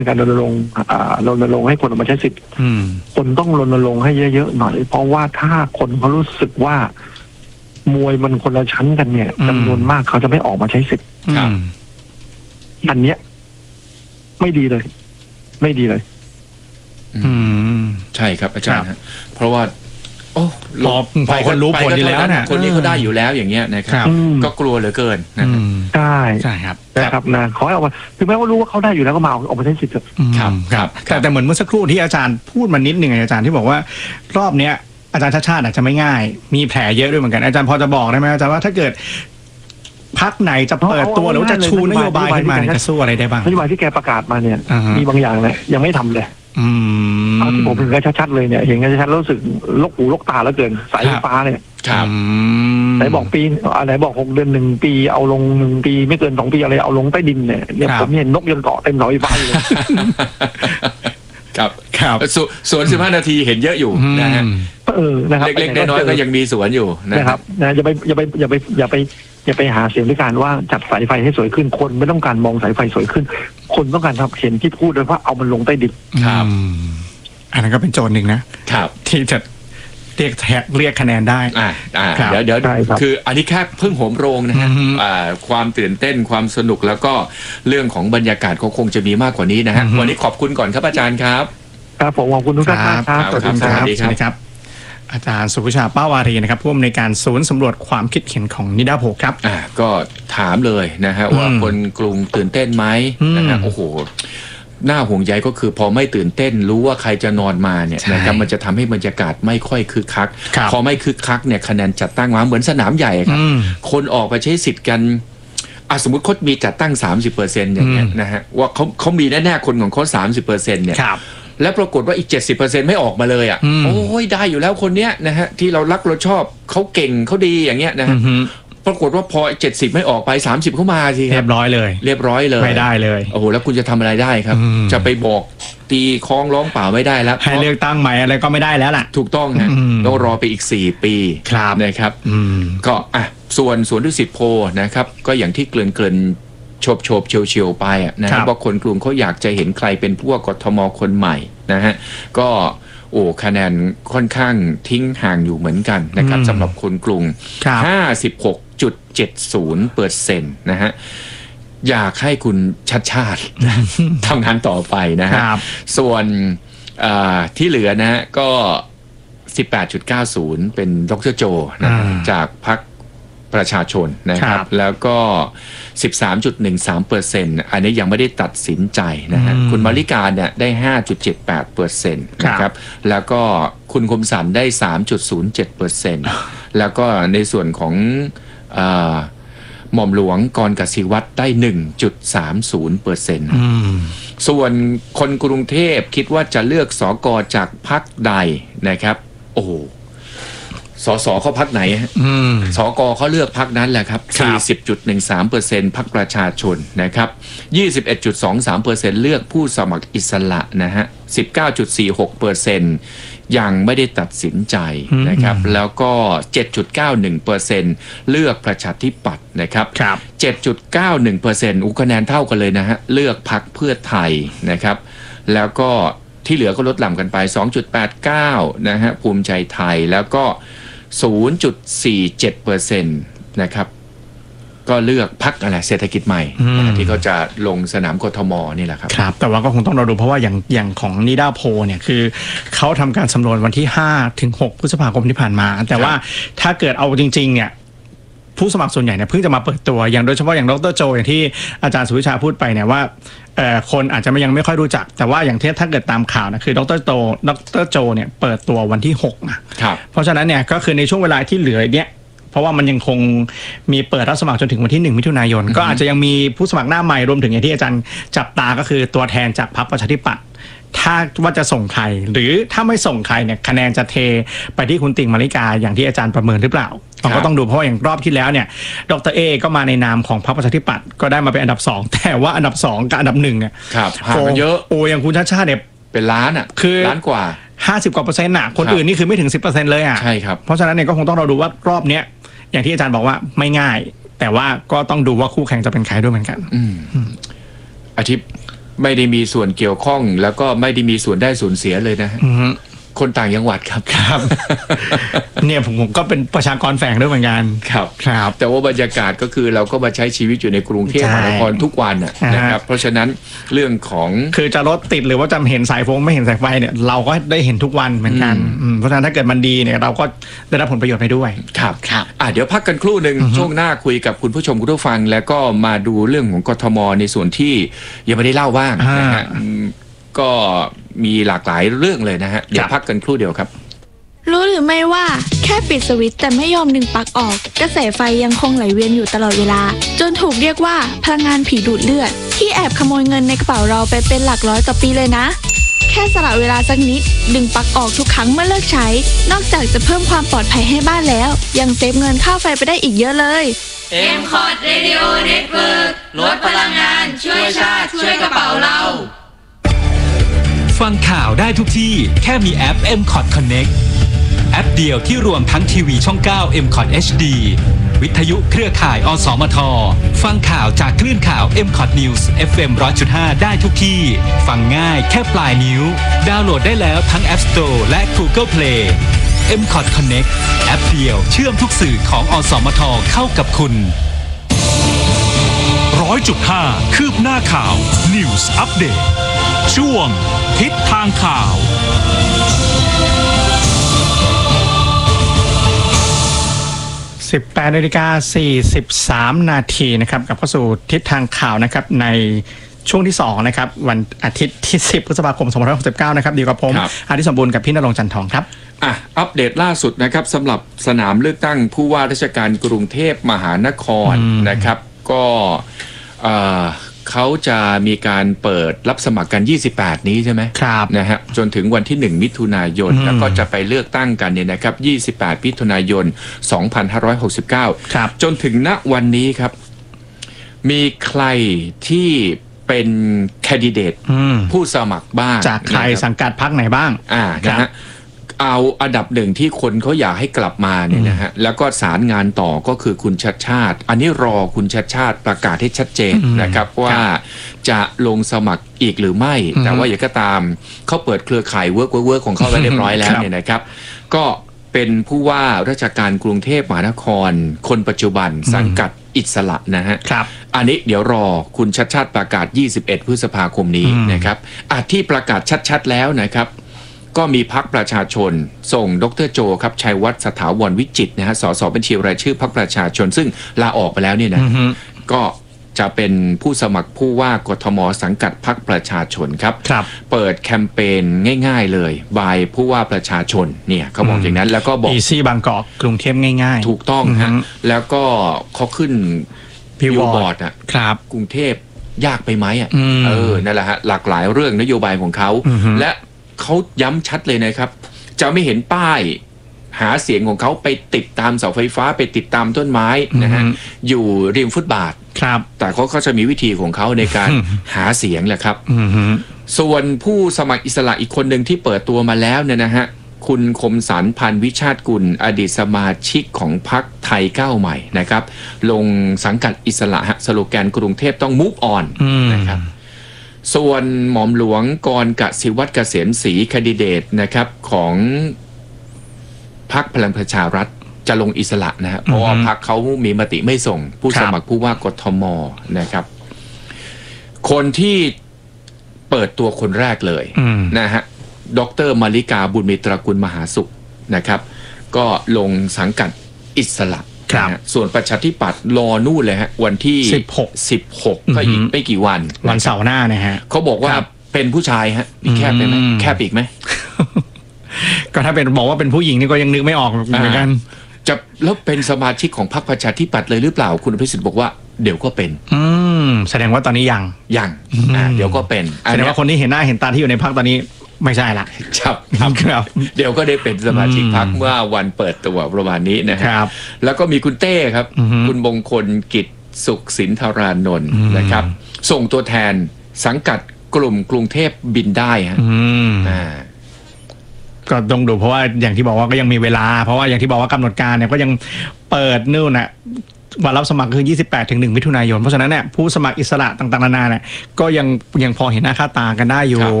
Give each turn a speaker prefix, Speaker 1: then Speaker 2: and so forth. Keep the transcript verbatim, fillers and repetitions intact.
Speaker 1: การรณรงค์รณรงค์ให้คนออกมาใช้สิทธิ์คนต้องรณรงค์ให้เยอะๆหน่อยเพราะว่าถ้าคนเขารู้สึกว่ามวยมันคนละชั้นกันเนี่ยจำนวนมากเขาจะไม่ออกมาใช้สิทธิ์อันเนี้ยไม่ดีเลยไม่ดีเลย
Speaker 2: อืมใช่ครับอาจารย์เพราะว่าโอ้
Speaker 3: พอพอคนรู้ผลดีแล้วนะ
Speaker 2: คนนี้เขาได้อยู่แล้วอย่างเงี้ยนะครับก็กลัวเหลือเกินนะครับ
Speaker 1: ใช่
Speaker 3: ใช่ครับ
Speaker 1: นะครับนะขอให้ออกมาถึงแม้ว่ารู้ว่าเขาได้อยู่แล้วก็มาออกมาใช้สิทธิ์
Speaker 3: ครับครับแต่แต่เหมือนเมื่อสักครู่ที่อาจารย์พูดมานิดหนึ่งอาจารย์ที่บอกว่ารอบเนี้ยอาจารย์ชาติชาติอาจจะไม่ง่ายมีแผลเยอะด้วยเหมือนกันอาจารย์พอจะบอกได้ไหมอาจารย์ว่าถ้าเกิดพรรคไหนจะเปิดตัวหรือจะชูนโยบายขึ้นมาจะสู้อะไรได้บ้าง
Speaker 1: นโยบายที่แกประกาศมาเนี่ยมีบางอย่างเนี่ยยังไม่ทำเลยเอาที่ผมเห็นชัดๆเลยเนี่ยเห็นชัดๆรู้สึกลกหูลกตาแล้วเกินสายไฟฟ้าเนี่ยไหนบอกปีไหนบอกหกเดือนหนึ่งปีเอาลงหนึ่งปีไม่เกินสองปีอะไรเอาลงใต้ดินเนี่ยเนี่ยผมเห็นนกยันเกาะเต็มเสาไฟฟ้าเลย
Speaker 2: ครับครับสวนสิบห้านาทีเห็นเยอะอยู่นะฮะ
Speaker 1: เออนะครับ
Speaker 2: เล็กๆน้อยๆก็ยังมีสวนอยู่
Speaker 1: นะครับนะอย่าไปอย่าไปอย่าไปอย่าไปอย่าไปหาเสียงด้วยการว่าจัดสายไฟให้สวยขึ้นคนไม่ต้องการมองสายไฟสวยขึ้นคนต้องการทำเห็นที่พูดเลยว่าเอามันลงใต้ดิน
Speaker 3: ครับอันนั้นก็เป็นโจทย์หนึ่งนะครับที่จะเรียกแท็กเรียกคะแนนได้
Speaker 2: อ่าอ่าเดี๋ยวเดี๋ยวคืออันนี้แค่เพิ่งโหมโรงนะฮะอ่าความตื่นเต้นความสนุกแล้วก็เรื่องของบรรยากาศเขาคงจะมีมากกว่านี้นะฮะวันนี้ขอบคุณก่อนครับอาจารย์ครับ
Speaker 1: ครับผมขอบคุณทุกท่านครับ
Speaker 3: สวัสดีครับอาจารย์สุวิชาป้าวารีนะครับผู้อำนวยการศูนย์สำรวจความคิดเห็นของนิดาโพครับ
Speaker 2: อ่าก็ถามเลยนะฮะว่าคนกรุงตื่นเต้นไหมนะฮะโอ้โหน่าห่วงใยก็คือพอไม่ตื่นเต้นรู้ว่าใครจะนอนมาเนี่ยนะครับมันจะทำให้บรรยากาศไม่ค่อยคึกคักพอไม่คึกคักเนี่ยคะแนนจัดตั้งมาเหมือนสนามใหญ่ครับคนออกไปใช้สิทธิ์กันอ่ะสมมติเขามีจัดตั้ง สามสิบเปอร์เซ็นต์ อย่างเงี้ยนะฮะว่าเขาเขามีแน่ๆคนของเขา สามสิบเปอร์เซ็นต์ เนี่ยแล้วปรากฏว่าอีก เจ็ดสิบเปอร์เซ็นต์ ไม่ออกมาเลยอ่ะโอ้ยได้อยู่แล้วคนเนี้ยนะฮะที่เรารักเราชอบเขาเก่งเขาดีอย่างเงี้ยนะฮะปรากฏว่าพอเจ็ดสิบไม่ออกไปสามสิบเข้ามาสิ
Speaker 3: เรียบร้อยเลย
Speaker 2: เรียบร้อยเลย
Speaker 3: ไม่ได้เลย
Speaker 2: โอ้โหแล้วคุณจะทำอะไรได้ครับจะไปบอกตีคล้องร้องเปล่าไม่ได้แล้ว
Speaker 3: ให้เลือกตั้งใหม่อะไรก็ไม่ได้แล้วล่ะ
Speaker 2: ถูกต้องฮะต้องรอไปอีกสี่ปีนะครับก็อ่ะส่วนส่วนดุสิตโพนะครับก็อย่างที่เกริ่นเกริ่นโฉบโฉบเฉียวเฉียวไปอ่ะนะครับว่าคนกรุงเขาอยากจะเห็นใครเป็นผู้ว่ากทมคนใหม่นะฮะก็โอ้คะแนนค่อนข้างทิ้งห่างอยู่เหมือนกันนะครับสำหรับคนกรุง ห้าสิบหกจุดเจ็ดศูนย์เปอร์เซ็นต์ นะฮะอยากให้คุณชัดชาติทำงานต่อไปนะฮะส่วนที่เหลือนะฮะก็ สิบแปดจุดเก้าศูนย์ เป็นดร.โจนะจากพรรคประชาชนนะครับแล้วก็ สิบสามจุดหนึ่งสามเปอร์เซ็นต์ อันนี้ยังไม่ได้ตัดสินใจนะฮะคุณมาริกาเนี่ยได้ ห้าจุดเจ็ดแปดเปอร์เซ็นต์ นะครับแล้วก็คุณคมสันได้ สามจุดศูนย์เจ็ดเปอร์เซ็นต์ แล้วก็ในส่วนของหม่อมหลวงกรกสิวัตรได้ หนึ่งจุดสามศูนย์เปอร์เซ็นต์ ส่วนคนกรุงเทพคิดว่าจะเลือกสกจากพรรคใดนะครับโอ้สสเขาพรรคไหนฮะสกเขาเลือกพรรคนั้นแหละครับ สี่สิบจุดหนึ่งสามเปอร์เซ็นต์ พรรคประชาชนนะครับ ยี่สิบเอ็ดจุดสองสามเปอร์เซ็นต์ เลือกผู้สมัครอิสระนะฮะ สิบเก้าจุดสี่หกเปอร์เซ็นต์ ยังไม่ได้ตัดสินใจนะครับแล้วก็ เจ็ดจุดเก้าหนึ่งเปอร์เซ็นต์ เลือกประชาธิปัตย์นะครับ เจ็ดจุดเก้าหนึ่งเปอร์เซ็นต์ อุคะแนนเท่ากันเลยนะฮะเลือกพรรคเพื่อไทยนะครับแล้วก็ที่เหลือก็ลดหลั่นกันไป สองจุดแปดเก้า นะฮะภูมิใจไทยแล้วก็ศูนย์จุดสี่เจ็ดเปอร์เซ็นต์ นะครับก็เลือกพรรคอะไรเศรษฐกิจใหม่ที่เขาจะลงสนามกทมนี่แหละครับ
Speaker 3: ครับแต่ว่าก็คงต้องรอดูเพราะว่าอย่างอย่างของนิดาโพเนี่ยคือเขาทำการสำรวจวันที่ห้าถึงหกพฤษภาคมที่ผ่านมาแต่ว่าถ้าเกิดเอาจริงๆเนี่ยผู้สมัครส่วนใหญ่เนี่ยเพิ่งจะมาเปิดตัวอย่างโดยเฉพาะอย่างดร.โจอย่างที่อาจารย์สุวิชาพูดไปเนี่ยว่าคนอาจจะยังไม่ค่อยรู้จักแต่ว่าอย่างที่ถ้าเกิดตามข่าวนะคือดร.โจดร.โจเนี่ยเปิดตัววันที่หกนะเพราะฉะนั้นเนี่ยก็คือในช่วงเวลาที่เหลือเนี่ยเพราะว่ามันยังคงมีเปิดรับสมัครจนถึงวันที่หนึ่งมิถุนายนก็อาจจะยังมีผู้สมัครหน้าใหม่รวมถึงอย่างที่อาจารย์จับตาก็คือตัวแทนจากพรรคประชาธิปัตย์ถ้าว่าจะส่งใครหรือถ้าไม่ส่งใครเนี่ยคะแนนจะเทไปที่คุณติ่งมาริกาอย่างที่อาจารย์ประเมินหรือเปล่าเราก็ต้องดูเพราะอย่างรอบที่แล้วเนี่ยดร.เอก็มาในนามของพรรคประชาธิปัตย์ก็ได้มาเป็นอันดับสองแต่ว่าอันดับสองกับอันดับหนึ่งเนี่ย
Speaker 2: ห่างกันเยอะ
Speaker 3: โอ้อย่างคุณชาติชาติเนี่ย
Speaker 2: เป็นล้านอ่ะ
Speaker 3: คือ
Speaker 2: ล้านกว่า
Speaker 3: ห้าสิบกว่าเปอร์เซ็นต์น่ะคนอื่นนี่คือไม่ถึง สิบเปอร์เซ็นต์ เลยอ่ะ
Speaker 2: ใช่ครับ
Speaker 3: เพราะฉะนั้นเนี่ยก็คงต้องเราดูว่ารอบเนี้ยอย่างที่อาจารย์บอกว่าไม่ง่ายแต่ว่าก็ต้องดูว่าคู่แข่งจะเป็นใครด้วยเหมือนกัน
Speaker 2: อืมอาทิตย์ไม่ได้มีส่วนเกี่ยวข้องแล้วก็ไม่ได้มีส่วนได้ส่วนเสียเลยนะฮะคนต่างจังหวัดครับ
Speaker 3: ครับ เนี่ยผมผมก็เป็นประชากรแฝงด้วยเหมือนกัน
Speaker 2: ครับ
Speaker 3: ครับ
Speaker 2: แต่ว่าบรรยากาศก็คือเราก็มาใช้ชีวิตอยู่ในกรุงเทพมหานครทุกวันนะครับเพราะฉะนั้นเรื่องของ
Speaker 3: คือจะรถติดหรือว่าจะเห็นสายฟงไม่เห็นสายไฟเนี่ยเราก็ได้เห็นทุกวันเหมือนกันเพราะฉะนั้นถ้าเกิดมันดีเนี่ยเราก็ได้รับผลประโยชน์ไปด้วย
Speaker 2: ครับครับอ่ะเดี๋ยวพักกันครู่หนึ่งช่วงหน้าคุยกับคุณผู้ชมคุณผู้ฟังแล้วก็มาดูเรื่องของกทมในส่วนที่ยังไม่ได้เล่าบ้างนะฮะก็มีหลากหลายเรื่องเลยนะฮะเดี๋ยวพักกันครู่เดียวครับ
Speaker 4: รู้หรือไม่ว่าแค่ปิดสวิตช์แต่ไม่ยอมดึงปลั๊กออกกระแสไฟยังคงไหลเวียนอยู่ตลอดเวลาจนถูกเรียกว่าพลังงานผีดูดเลือดที่แอบขโมยเงินในกระเป๋าเราไปเป็นหลักร้อยต่อปีเลยนะแค่สละเวลาสักนิดดึงปลั๊กออกทุกครั้งเมื่อเลิกใช้นอกจากจะเพิ่มความปลอดภัยให้บ้านแล้วยังเซฟเงินค่าไฟไปได้อีกเยอะเลย
Speaker 5: เอ็ม คอร์ด Radio Network ลดพลังงานช่วยชาติช่วยกระเป๋าเรา
Speaker 6: ฟังข่าวได้ทุกที่แค่มีแอป เอ็ม คอร์ด Connect แอปเดียวที่รวมทั้งทีวีช่อง เก้า เอ็ม คอร์ด เอช ดี วิทยุเครือข่ายอสมทฟังข่าวจากคลื่นข่าว เอ็ม คอร์ด News เอฟ เอ็ม หนึ่งร้อยจุดห้า ได้ทุกที่ฟังง่ายแค่ปลายนิ้วดาวน์โหลดได้แล้วทั้ง App Store และ Google Play เอ็ม คอร์ด Connect แอปเดียวเชื่อมทุกสื่อของอสมทเข้ากับคุณ
Speaker 7: ร้อยจุดห้า คืบหน้าข่าว News Update ช่วงทิศทางข่าว
Speaker 3: สิบแปดนาฬิกาสี่สิบสามนาทีนะครับกับเข้าสู่ทิศทางข่าวนะครับในช่วงที่สองนะครับวันอาทิตย์ที่สิบพฤษภาคมสองพันห้าร้อยหกสิบเก้านะครับดีกับผมอาทิตย์สมบูรณ์กับพี่ณรงค์จันทร์ทองครับ
Speaker 2: อ่ะอัปเดตล่าสุดนะครับสำหรับสนามเลือกตั้งผู้ว่าราชการกรุงเทพมหานครนะครับก็เอ่อเขาจะมีการเปิดรับสมัครกันยี่สิบแปดนี้ใช่ไหม
Speaker 3: ครับ
Speaker 2: นะฮะจนถึงวันที่หนึ่งมิถุนายนแล้วก็จะไปเลือกตั้งกันเนี่ยนะครับยี่สิบแปดมิถุนายนสองพันห้าร้อยหกสิบเก้า
Speaker 3: ครับ
Speaker 2: จนถึงณวันนี้ครับมีใครที่เป็นแคนดิเดตผู้สมัครบ้าง
Speaker 3: จากใครสังกัดพรรคไหนบ้าง
Speaker 2: อ่านะฮะเอาอันดับหนึ่งที่คนเขาอยากให้กลับมาเนี่ยนะฮะแล้วก็สารงานต่อก็คือคุณชัชชาติอันนี้รอคุณชัชชาติประกาศให้ชัดเจนนะครับว่าจะลงสมัครอีกหรือไม่แต่ว่าอย่างก็ตามเขาเปิดเครือข่ายเวิร์กเวิร์กของเขาไว้เรียบร้อยแล้วเนี่ยนะครับก็เป็นผู้ว่าราชการกรุงเทพมหานครคนปัจจุบันสังกัดอิสระนะฮะอันนี้เดี๋ยวรอคุณชัชชาติประกาศยี่สิบเอ็ดพฤษภาคมนี้นะครับอ่ะที่ประกาศชัดๆแล้วนะครับก็มีพรรคประชาชนส่งดร.โจครับชัยวัฒน์สถาวรวิจิตรนะฮะสสบัญชีรายชื่อพรรคประชาชนซึ่งลาออกไปแล้วเนี่ยนะก็จะเป็นผู้สมัครผู้ว่ากทมสังกัดพรรคประชาชนครับเปิดแคมเปญง่ายๆเลยบายผู้ว่าประชาชนเนี่ยเขาบอกอย่างนั้นแล้วก็บอก
Speaker 3: Easy บางกอกกรุงเทพง่าย
Speaker 2: ๆถูกต้องฮะแล้วก็เขาขึ้นบิลบอร์ดอ่ะกรุงเทพยากไปไหมอ่ะเออนั่นแหละฮะหลากหลายเรื่องนโยบายของเขาและเขาย้ำชัดเลยนะครับจะไม่เห็นป้ายหาเสียงของเขาไปติดตามเสาไฟฟ้าไปติดตามต้นไม้นะฮะอยู่ริมฟุตบาท
Speaker 3: ครับ
Speaker 2: แต่เขาก็จะมีวิธีของเขาในการหาเสียงแหละครับส่วนผู้สมัครอิสระอีกคนหนึ่งที่เปิดตัวมาแล้วเนี่ยนะฮะคุณคมสันต์ พันวิชาติกุลอดีตสมาชิกของพรรคไทยก้าวใหม่นะครับลงสังกัดอิสระฮะสโลแกนกรุงเทพต้อง move on นะครับส่วนหม่อมหลวงกรกสิวัตรเกษมศรีแคนดิเดตนะครับของพรรคพลังประชารัฐจะลงอิสระนะฮะเพราะว่าพรรคเขามีมติไม่ส่งผู้สมัครผู้ว่ากทมนะครับคนที่เปิดตัวคนแรกเลยนะฮะดร.มาริกาบุญมีตระกูลมหาสุขนะครับก็ลงสังกัดอิสระส่วนประชาธิปัตย์รอนู่นเลยฮะวันที่สิบหก สิบหกก็อีกไม่กี่วัน
Speaker 3: วันเสาร์หน้านะฮะ
Speaker 2: เขาบอกว่าเป็นผู้ชายฮะมีแคบไปไหมแคบอีกไหม
Speaker 3: ก็ถ้าเป็นบอกว่าเป็นผู้หญิงนี่ก็ยังนึกไม่ออกเหมือนกัน
Speaker 2: จะแล้วเป็นสมาชิกของพรรคประชาธิปัตย์เลยหรือเปล่าคุณอภิสิทธิ์บอกว่าเดี๋ยวก็เป็น
Speaker 3: อืมแสดงว่าตอนนี้ยัง
Speaker 2: ยังอ่าเดี๋ยวก็เป็น
Speaker 3: แสดงว่าคนที่เห็นหน้าเห็นตาที่อยู่ในพรรคตอนนี้ไม่ใช่ละ
Speaker 2: ครับครับเดี๋ยวก็ได้เป็นสมาชิกพรรคเมื่อวันเปิดตัวประมาณนี้นะครับแล้วก็มีคุณเต้ครับคุณมงคลกิจสุขสินธารานนท์นะครับส่งตัวแทนสังกัดกลุ่มกรุงเทพบินได้ฮะอ่า
Speaker 3: ก็ต้องดูเพราะว่าอย่างที่บอกว่าก็ยังมีเวลาเพราะว่าอย่างที่บอกว่ากำหนดการเนี่ยก็ยังเปิดนู่นน่ะวันรับสมัครคือยี่สิบแปดถึงหนึ่งมิถุนายนเพราะฉะนั้นเนี่ยผู้สมัครอิสระต่างๆนานาเนี่ยก็ยังยังพอเห็นหน้าค่าตากันได้อยู่